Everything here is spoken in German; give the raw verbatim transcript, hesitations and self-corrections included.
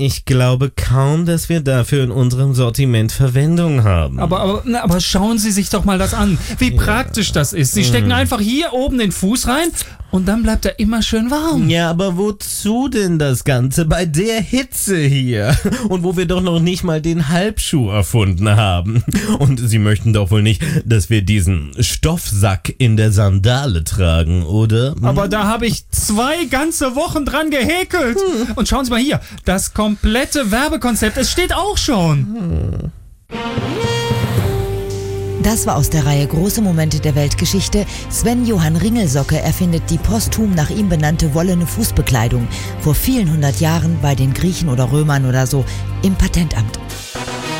Ich glaube kaum, dass wir dafür in unserem Sortiment Verwendung haben. Aber, aber, na, aber schauen Sie sich doch mal das an, wie ja. praktisch das ist. Sie stecken einfach hier oben den Fuß rein und dann bleibt er immer schön warm. Ja, aber wozu denn das Ganze bei der Hitze hier? Und wo wir doch noch nicht mal den Halbschuh erfunden haben. Und Sie möchten doch wohl nicht, dass wir diesen Stoffsack in der Sandale tragen, oder? Aber da habe ich zwei ganze Wochen dran gehäkelt. Hm. Und schauen Sie mal hier, das komplette Werbekonzept, es steht auch schon. Hm. Das war aus der Reihe Große Momente der Weltgeschichte. Sven Johann Ringelsocke erfindet die posthum nach ihm benannte wollene Fußbekleidung. Vor vielen hundert Jahren bei den Griechen oder Römern oder so im Patentamt.